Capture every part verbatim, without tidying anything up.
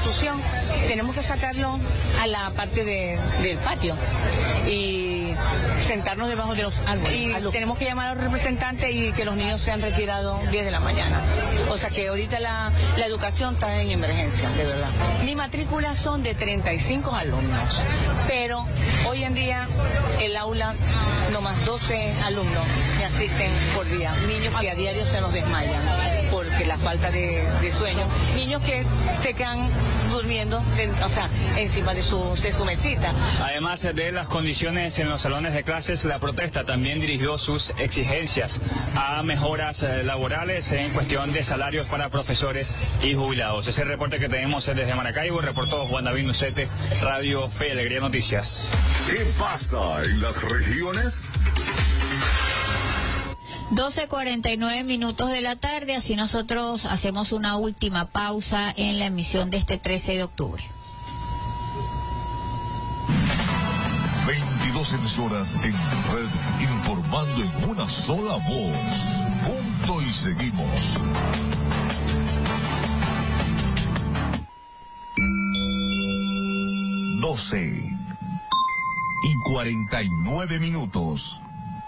institución, tenemos que sacarlo a la parte de, del patio y sentarnos debajo de los árboles. Y tenemos que llamar a los representantes y que los niños sean retirados diez de la mañana. O sea que ahorita la, la educación está en emergencia, de verdad. Mi matrícula son de treinta y cinco alumnos, pero hoy en día el aula nomás doce alumnos me asisten por día. Niños que a diario se nos desmayan porque la falta de, de sueño. Niños que se quedan durmiendo, en, o sea, encima de su, de su mesita. Además de las condiciones en los salones de clases, la protesta también dirigió sus exigencias a mejoras eh, laborales en cuestión de salarios para profesores y jubilados. Ese reporte que tenemos desde Maracaibo, reportó Juan David Nucete, Radio Fe y Alegría Noticias. ¿Qué pasa en las regiones? doce cuarenta y nueve minutos de la tarde, así nosotros hacemos una última pausa en la emisión de este trece de octubre. veintidós emisoras en red, informando en una sola voz. Punto y seguimos. doce y cuarenta y nueve minutos.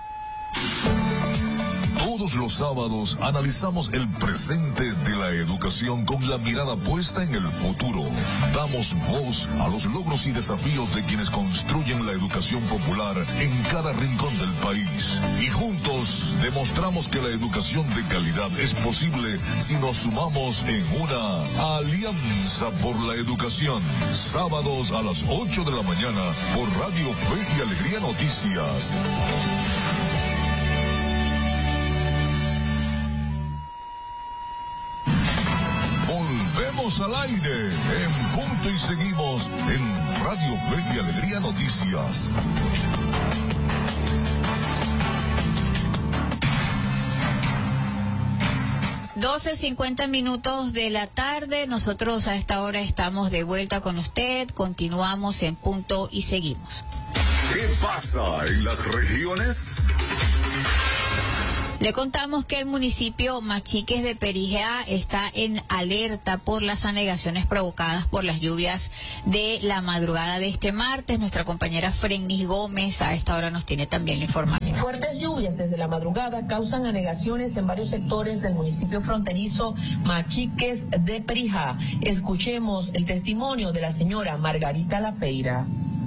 Todos los sábados analizamos el presente de la educación con la mirada puesta en el futuro. Damos voz a los logros y desafíos de quienes construyen la educación popular en cada rincón del país. Y juntos demostramos que la educación de calidad es posible si nos sumamos en una alianza por la educación. Sábados a las ocho de la mañana por Radio Fe y Alegría Noticias. Volvemos al aire en Punto y Seguimos en Radio Fe y Alegría Noticias. doce cincuenta minutos de la tarde, nosotros a esta hora estamos de vuelta con usted, continuamos en Punto y Seguimos. ¿Qué pasa en las regiones? Le contamos que el municipio Machiques de Perijá está en alerta por las anegaciones provocadas por las lluvias de la madrugada de este martes. Nuestra compañera Frenis Gómez a esta hora nos tiene también la información. Fuertes lluvias desde la madrugada causan anegaciones en varios sectores del municipio fronterizo Machiques de Perijá. Escuchemos el testimonio de la señora Margarita Lapeira.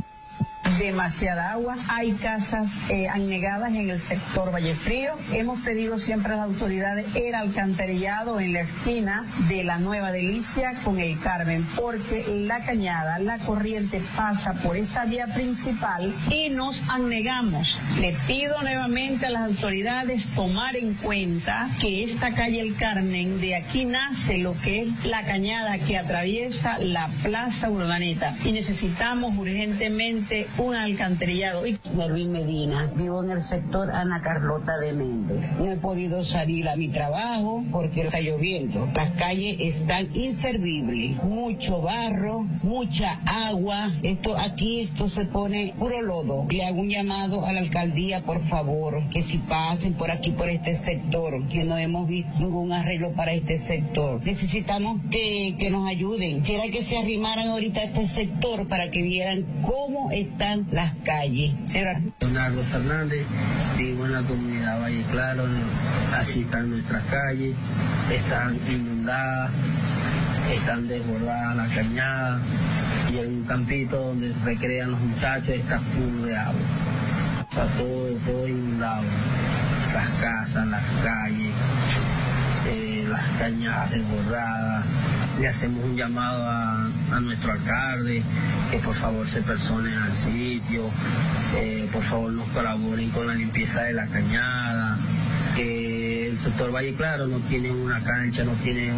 Demasiada agua, hay casas eh, anegadas en el sector Vallefrío. Hemos pedido siempre a las autoridades el alcantarillado en la esquina de la Nueva Delicia con el Carmen, porque la cañada, la corriente pasa por esta vía principal y nos anegamos. Le pido nuevamente a las autoridades tomar en cuenta que esta calle El Carmen, de aquí nace lo que es la cañada que atraviesa la Plaza Urdaneta y necesitamos urgentemente un alcantarillado. Nervin Medina, vivo en el sector Ana Carlota de Méndez. No he podido salir a mi trabajo porque está lloviendo. Las calles están inservibles, mucho barro, mucha agua. Esto aquí esto se pone puro lodo. Le hago un llamado a la alcaldía, por favor, que si pasen por aquí por este sector, que no hemos visto ningún arreglo para este sector. Necesitamos que, que nos ayuden. Quisiera que se arrimaran ahorita a este sector para que vieran cómo están las calles. Leonardo Fernández, vivo en la comunidad Valle Claro, así están nuestras calles, están inundadas, están desbordadas la cañada y el campito donde recrean los muchachos está full de agua, está todo, todo inundado, las casas, las calles, eh, las cañadas desbordadas. Le hacemos un llamado a, a nuestro alcalde que por favor se personen al sitio, eh, por favor nos colaboren con la limpieza de la cañada, que el sector Valle Claro no tiene una cancha, no tiene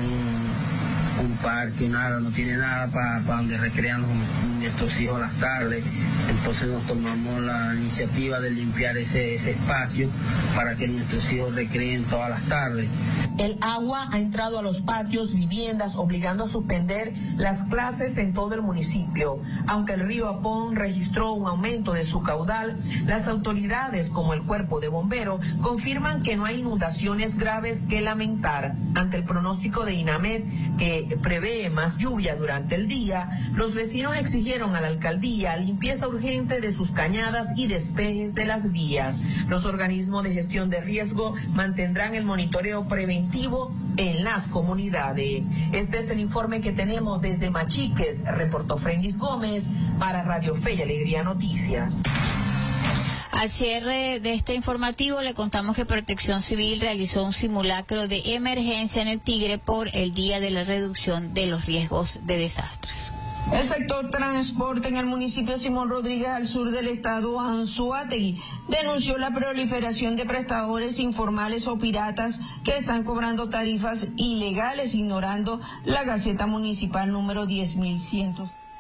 un, un parque, nada, no tiene nada para pa donde recrean los, nuestros hijos las tardes. Entonces nos tomamos la iniciativa de limpiar ese, ese espacio para que nuestros hijos recreen todas las tardes. El agua ha entrado a los patios, viviendas, obligando a suspender las clases en todo el municipio. Aunque el río Apón registró un aumento de su caudal, las autoridades, como el Cuerpo de Bomberos, confirman que no hay inundaciones graves que lamentar. Ante el pronóstico de INAMED, que que prevé más lluvia durante el día, los vecinos exigieron a la alcaldía limpieza urgente de sus cañadas y despejes de las vías. Los organismos de gestión de riesgo mantendrán el monitoreo preventivo en las comunidades. Este es el informe que tenemos desde Machiques, reportó Frenis Gómez para Radio Fe y Alegría Noticias. Al cierre de este informativo le contamos que Protección Civil realizó un simulacro de emergencia en el Tigre por el Día de la Reducción de los Riesgos de Desastres. El sector transporte en el municipio Simón Rodríguez, al sur del estado Anzoátegui, denunció la proliferación de prestadores informales o piratas que están cobrando tarifas ilegales, ignorando la Gaceta Municipal número diez mil cien.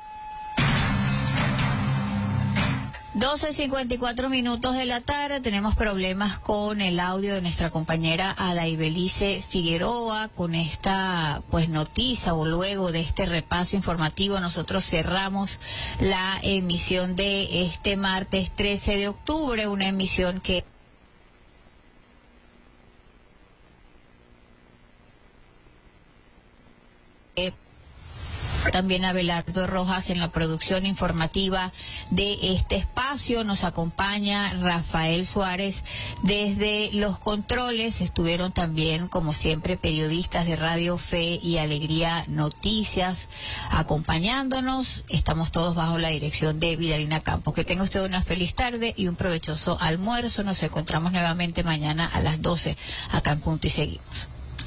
doce cincuenta y cuatro minutos de la tarde, tenemos problemas con el audio de nuestra compañera Adaibelice Figueroa. Con esta pues noticia o luego de este repaso informativo, nosotros cerramos la emisión de este martes trece de octubre, una emisión que también Abelardo Rojas en la producción informativa de este espacio. Nos acompaña Rafael Suárez desde los controles. Estuvieron también, como siempre, periodistas de Radio Fe y Alegría Noticias acompañándonos. Estamos todos bajo la dirección de Vidalina Campos. Que tenga usted una feliz tarde y un provechoso almuerzo. Nos encontramos nuevamente mañana a las doce acá en Punto y Seguimos.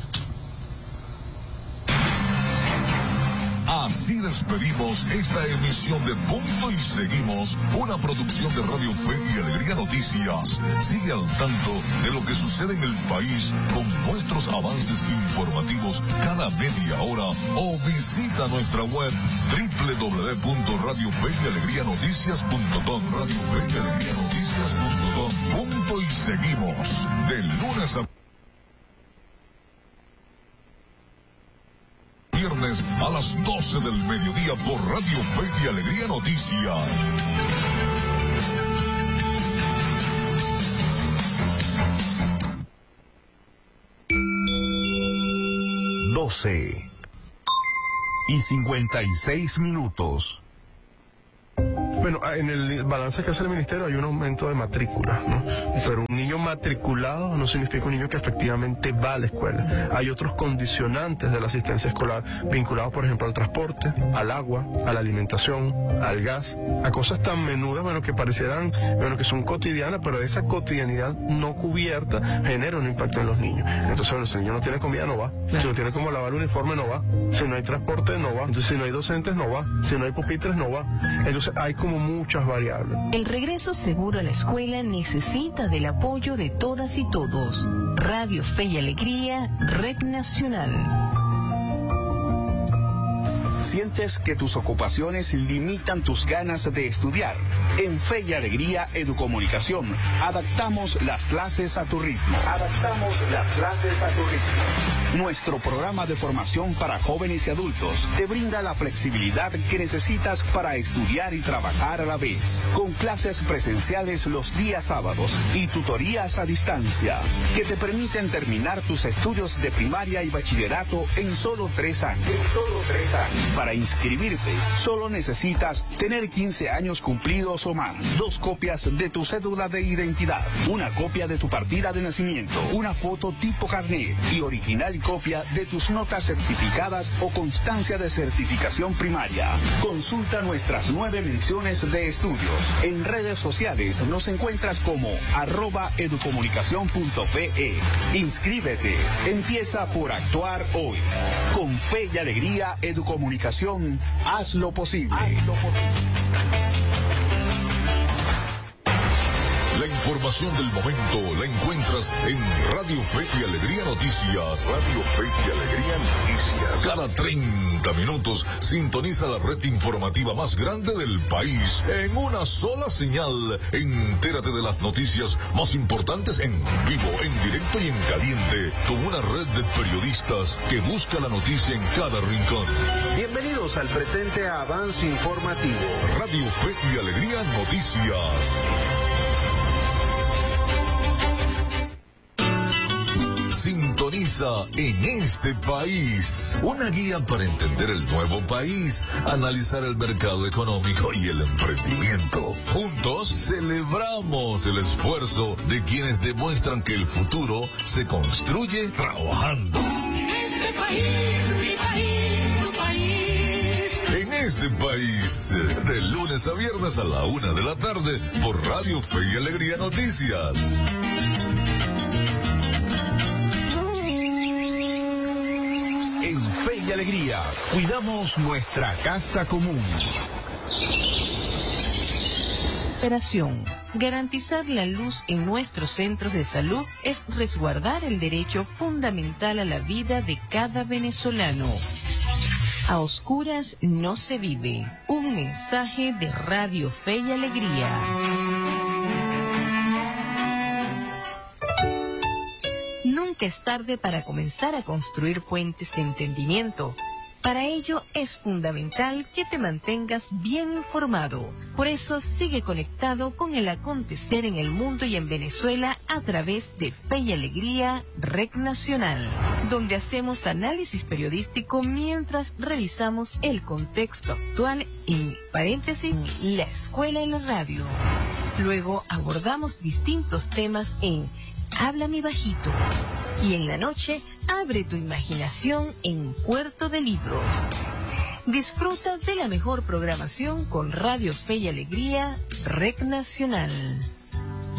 Así despedimos esta emisión de Punto y Seguimos, una producción de Radio Fe y Alegría Noticias. Sigue al tanto de lo que sucede en el país con nuestros avances informativos cada media hora o visita nuestra web doble u doble u doble u punto radio fe y alegría noticias punto com. Radio Fe y Alegría Noticias punto com. Punto y Seguimos, de lunes a viernes a las doce del mediodía por Radio Fe y Alegría Noticias. doce y cincuenta y seis minutos. Bueno, en el balance que hace el ministerio hay un aumento de matrículas, ¿no? Pero un niño matriculado no significa un niño que efectivamente va a la escuela. Hay otros condicionantes de la asistencia escolar vinculados, por ejemplo, al transporte, al agua, a la alimentación, al gas, a cosas tan menudas, bueno, que parecieran, bueno, que son cotidianas, pero esa cotidianidad no cubierta genera un impacto en los niños. Entonces, bueno, si el niño no tiene comida, no va. Si no tiene como lavar el uniforme, no va. Si no hay transporte, no va. Entonces, si no hay docentes, no va. Si no hay pupitres, no va. Entonces, hay como muchas variables. El regreso seguro a la escuela necesita del apoyo de todas y todos. Radio Fe y Alegría, Red Nacional. ¿Sientes que tus ocupaciones limitan tus ganas de estudiar? En Fe y Alegría Educomunicación, adaptamos las clases a tu ritmo. Adaptamos las clases a tu ritmo. Nuestro programa de formación para jóvenes y adultos te brinda la flexibilidad que necesitas para estudiar y trabajar a la vez. Con clases presenciales los días sábados y tutorías a distancia, que te permiten terminar tus estudios de primaria y bachillerato en solo tres años. En solo tres años. Para inscribirte, solo necesitas tener quince años cumplidos o más, dos copias de tu cédula de identidad, una copia de tu partida de nacimiento, una foto tipo carnet y original copia de tus notas certificadas o constancia de certificación primaria. Consulta nuestras nueve menciones de estudios. En redes sociales nos encuentras como arroba educomunicación punto fe. Inscríbete. Empieza por actuar hoy. Con Fe y Alegría Educomunicación, haz lo posible. Haz lo posible. La información del momento la encuentras en Radio Fe y Alegría Noticias. Radio Fe y Alegría Noticias. Cada treinta minutos sintoniza la red informativa más grande del país en una sola señal. Entérate de las noticias más importantes en vivo, en directo y en caliente, con una red de periodistas que busca la noticia en cada rincón. Bienvenidos al presente avance informativo. Radio Fe y Alegría Noticias. Sintoniza Comienza En Este País, una guía para entender el nuevo país, analizar el mercado económico y el emprendimiento. Juntos celebramos el esfuerzo de quienes demuestran que el futuro se construye trabajando. En este país, mi país, tu país. En Este País, de lunes a viernes a la una de la tarde por Radio Fe y Alegría Noticias. En Fe y Alegría, cuidamos nuestra casa común. Operación. Garantizar la luz en nuestros centros de salud es resguardar el derecho fundamental a la vida de cada venezolano. A oscuras no se vive. Un mensaje de Radio Fe y Alegría. Nunca es tarde para comenzar a construir puentes de entendimiento. Para ello es fundamental que te mantengas bien informado. Por eso sigue conectado con el acontecer en el mundo y en Venezuela a través de Fe y Alegría Red Nacional, donde hacemos análisis periodístico mientras revisamos el contexto actual en paréntesis la escuela en la radio. Luego abordamos distintos temas en Habla mi bajito. Y en la noche, abre tu imaginación en Puerto de Libros. Disfruta de la mejor programación con Radio Fe y Alegría Red Nacional.